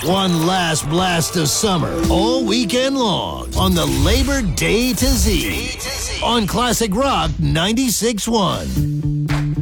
One last blast of summer all weekend long on the Labor Day to Z on Classic Rock 96.1.